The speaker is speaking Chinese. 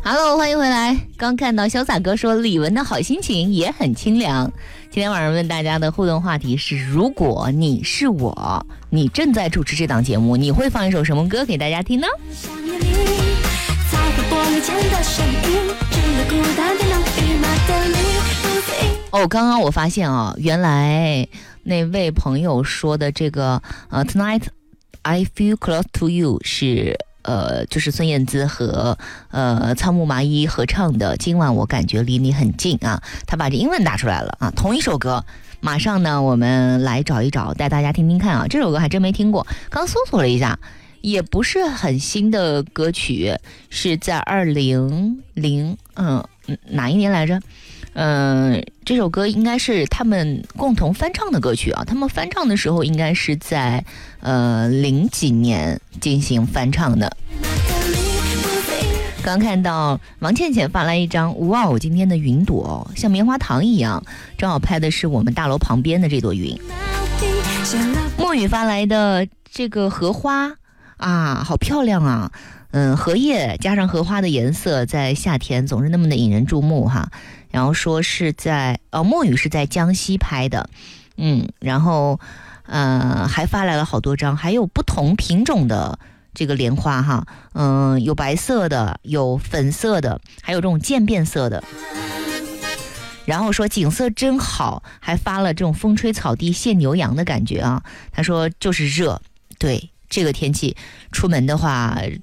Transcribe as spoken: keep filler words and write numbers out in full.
Hello， 欢迎回来。刚看到潇洒哥说李玟的好心情也很清凉。今天晚上问大家的互动话题是：如果你是我，你正在主持这档节目，你会放一首什么歌给大家听呢？哦，刚刚我发现啊，原来那位朋友说的这个呃 Tonight I feel close to you 是呃，就是孙燕姿和呃仓木麻衣合唱的《今晚我感觉离你很近》啊，他把这英文打出来了啊，同一首歌。马上呢，我们来找一找，带大家听听看啊，这首歌还真没听过，刚搜索了一下，也不是很新的歌曲，是在二零零嗯哪一年来着？嗯、呃，这首歌应该是他们共同翻唱的歌曲啊。他们翻唱的时候应该是在呃零几年进行翻唱的。刚看到王倩倩发来一张，哇哦，今天的云朵像棉花糖一样，正好拍的是我们大楼旁边的这朵云。墨雨发来的这个荷花啊，好漂亮啊。嗯，荷叶加上荷花的颜色，在夏天总是那么的引人注目哈。然后说是在呃，墨雨是在江西拍的，嗯，然后呃还发来了好多张，还有不同品种的这个莲花哈，嗯、呃，有白色的，有粉色的，还有这种渐变色的。然后说景色真好，还发了这种风吹草低见牛羊的感觉啊。他说就是热，对。这个天气出门的话，